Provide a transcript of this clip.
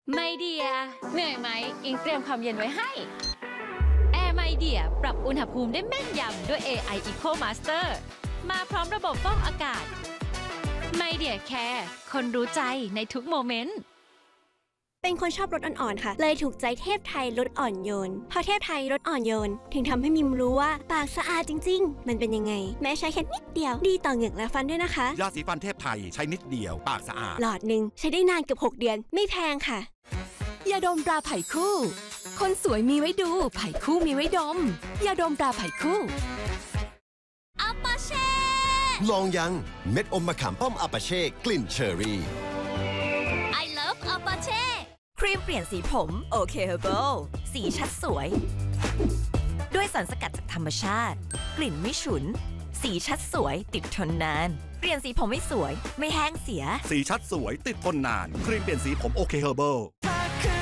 ไมเดียเหนื่อยไหมอิงเตรียมความเย็นไว้ให้แอร์ไมเดียปรับอุณหภูมิได้แม่นยำด้วย AI Eco Master มาพร้อมระบบฟอกอากาศไมเดียแคร์คนรู้ใจในทุกโมเมนต์เป็นคนชอบรสอ่อนๆค่ะเลยถูกใจเทพไทยรสอ่อนโยนพอเทพไทยรสอ่อนโยนถึงทำให้มิมรู้ว่าปากสะอาดจริงๆมันเป็นยังไงแม้ใช้แค่นิดเดียวดีต่อเหงือกและฟันด้วยนะคะยาสีฟันเทพไทยใช้นิดเดียวปากสะอาดหลอดหนึ่งใช้ได้นานเกือบ6 เดือนไม่แพงค่ะยาดมตราไผ่คู่คนสวยมีไว้ดูไผ่คู่มีไว้ดมยาดมตราไผ่คู่อัปปาเช่ลองยังเม็ดอมมะขามป้อมอัปปาเช่กลิ่นเชอร์รี่ I love อัปปาเช่ครีมเปลี่ยนสีผมโอเคเฮอร์เบิลสีชัดสวยด้วยสารสกัดจากธรรมชาติกลิ่นไม่ฉุนสีชัดสวยติดทนนานเปลี่ยนสีผมไม่สวยไม่แห้งเสียสีชัดสวยติดทนนานครีมเปลี่ยนสีผมโอเคเฮอร์เบิล